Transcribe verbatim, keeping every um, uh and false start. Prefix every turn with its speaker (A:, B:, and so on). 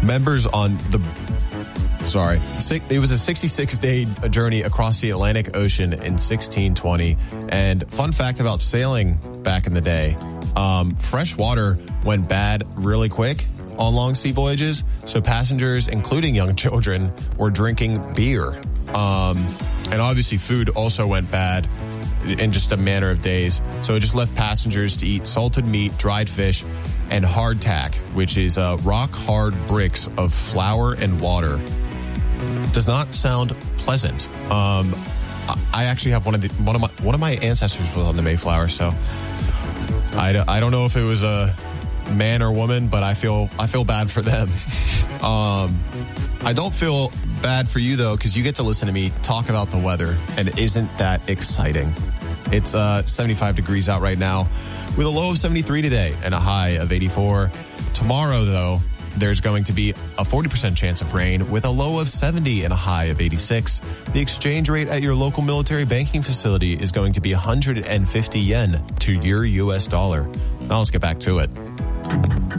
A: members on the, sorry, it was a sixty-six day journey across the Atlantic Ocean in sixteen twenty. And fun fact about sailing back in the day, um, fresh water went bad really quick on long sea voyages. So passengers, including young children, were drinking beer. Um, and obviously food also went bad in just a matter of days. So it just left passengers to eat salted meat, dried fish, and hardtack, which is uh, rock-hard bricks of flour and water. Does not sound pleasant. Um, I actually have one of the one of my one of my ancestors was on the Mayflower, so I, I don't know if it was a man or woman, but I feel I feel bad for them. um, I don't feel bad for you though, because you get to listen to me talk about the weather, and isn't that exciting? It's uh, seventy-five degrees out right now, with a low of seventy-three today and a high of eighty-four. Tomorrow, though, there's going to be a forty percent chance of rain with a low of seventy and a high of eighty-six. The exchange rate at your local military banking facility is going to be one hundred fifty yen to your U S dollar. Now let's get back to it.